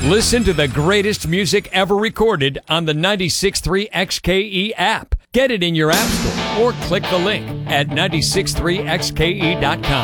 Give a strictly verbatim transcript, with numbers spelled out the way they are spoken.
Listen to the greatest music ever recorded on the ninety-six point three X K E app. Get it in your app store or click the link at nine six three X K E dot com.